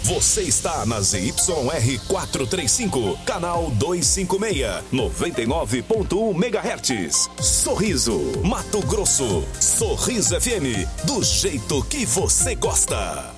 Você está na ZYR 435, canal 256, 99.1 MHz. Sorriso, Mato Grosso. Sorriso FM, do jeito que você gosta.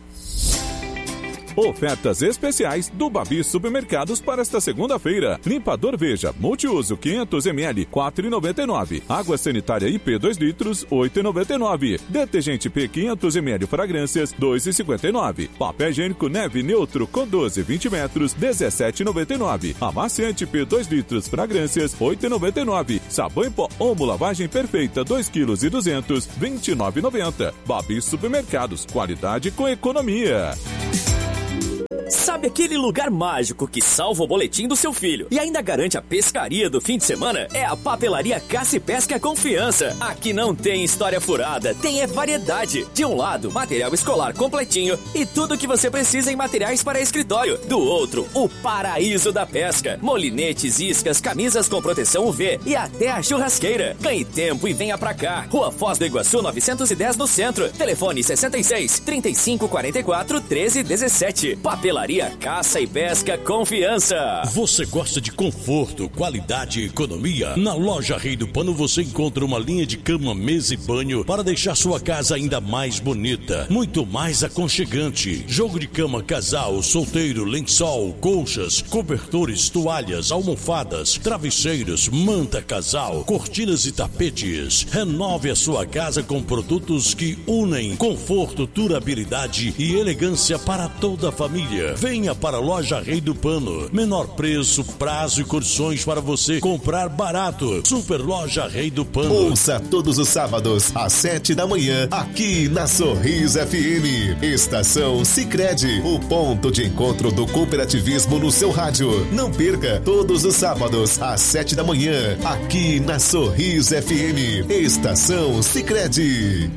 Ofertas especiais do Babi Supermercados para esta segunda-feira. Limpador Veja, multiuso 500 ml, 4,99. Água sanitária IP 2 litros, 8,99. Detergente P 500 ml fragrâncias, 2,59. Papel higiênico Neve Neutro com 12, 20 metros, 17,99. Amaciante P 2 litros fragrâncias, 8,99. Sabão em pó Omo lavagem perfeita, 2 kg e 200, 29,90. Babi Supermercados, qualidade com economia. Sabe aquele lugar mágico que salva o boletim do seu filho e ainda garante a pescaria do fim de semana? É a Papelaria Caça e Pesca Confiança. Aqui não tem história furada, tem variedade. De um lado, material escolar completinho e tudo o que você precisa em materiais para escritório. Do outro, o paraíso da pesca. Molinetes, iscas, camisas com proteção UV e até a churrasqueira. Ganhe tempo e venha pra cá. Rua Foz do Iguaçu 910 no centro. Telefone 66 35 44 13 17. Papelaria Caça e Pesca Confiança. Você gosta de conforto, qualidade e economia? Na loja Rei do Pano você encontra uma linha de cama, mesa e banho para deixar sua casa ainda mais bonita, muito mais aconchegante. Jogo de cama casal, solteiro, lençol, colchas, cobertores, toalhas, almofadas, travesseiros, manta casal, cortinas e tapetes. Renove a sua casa com produtos que unem conforto, durabilidade e elegância para toda a família. Venha para a loja Rei do Pano. Menor preço, prazo e condições para você comprar barato. Super Loja Rei do Pano. Ouça todos os sábados às 7 da manhã aqui na Sorriso FM. Estação Sicredi, o ponto de encontro do cooperativismo no seu rádio. Não perca todos os sábados às 7 da manhã aqui na Sorriso FM. Estação Sicredi.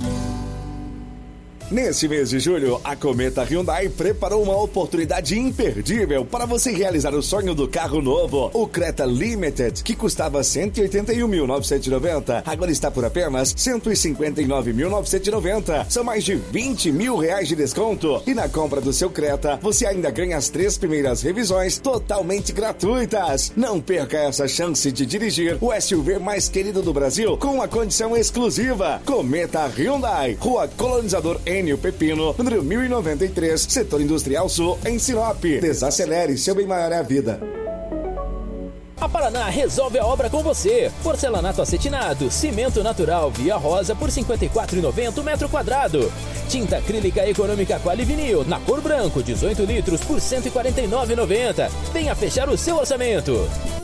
Neste mês de julho, a Cometa Hyundai preparou uma oportunidade imperdível para você realizar o sonho do carro novo. O Creta Limited, que custava 181.990, agora está por apenas 159.990. São mais de 20 mil reais de desconto. E na compra do seu Creta, você ainda ganha as 3 primeiras revisões totalmente gratuitas. Não perca essa chance de dirigir o SUV mais querido do Brasil com uma condição exclusiva. Cometa Hyundai, Rua Colonizador Enio Pepino, número 1093, Setor Industrial Sul, em Sinop. Desacelere, seu bem maior é a vida. A Paraná resolve a obra com você. Porcelanato acetinado, cimento natural Via Rosa por R$ 54,90 o metro quadrado. Tinta acrílica econômica Quali Vinil, na cor branco, 18 litros por R$ 149,90. Venha fechar o seu orçamento.